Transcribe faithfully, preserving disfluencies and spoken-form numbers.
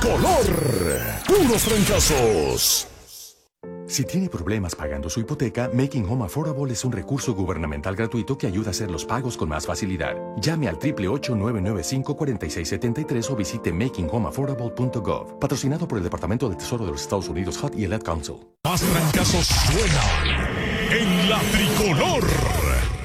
tricolor. Puros trancazos. Si tiene problemas pagando su hipoteca, Making Home Affordable es un recurso gubernamental gratuito que ayuda a hacer los pagos con más facilidad. Llame al ocho ocho ocho, nueve nueve cinco, cuatro seis siete tres o visite making home affordable punto gov. Patrocinado por el Departamento del Tesoro de los Estados Unidos, H U D y el Ad Council. Más trancazos suenan en la tricolor.